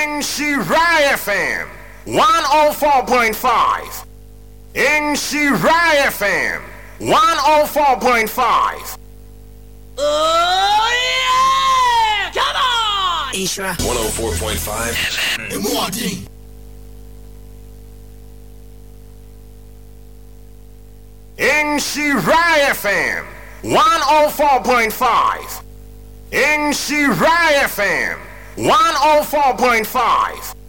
Shirai FM 104.5. Shirai FM 104.5. Oh yeah! Come on! Ishra 104.5 and Muad'Dib. Shirai FM 104.5. Shirai FM 104.5.